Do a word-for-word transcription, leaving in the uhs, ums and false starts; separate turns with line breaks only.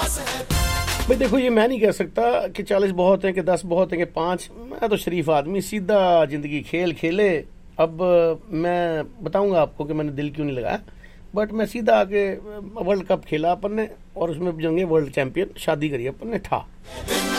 भाई देखो, ये मैं नहीं कह सकता कि चालीस बहुत हैं कि दस बहुत हैं कि पाँच। मैं तो शरीफ आदमी, सीधा ज़िंदगी खेल खेले। अब मैं बताऊंगा आपको कि मैंने दिल क्यों नहीं लगाया, बट मैं सीधा आके वर्ल्ड कप खेला अपन ने और उसमें जंगे वर्ल्ड चैंपियन, शादी करी अपन ने, ठा।